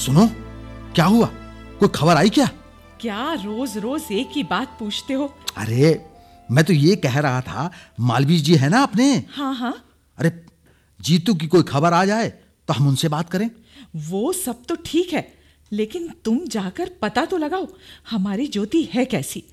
सुनो, क्या हुआ? कोई खबर आई क्या? क्या रोज रोज एक ही बात पूछते हो? अरे मैं तो ये कह रहा था, मालवीय जी है ना अपने? हाँ हाँ। अरे जीतू की कोई खबर आ जाए तो हम उनसे बात करें। वो सब तो ठीक है, लेकिन तुम जाकर पता तो लगाओ हमारी ज्योति है कैसी।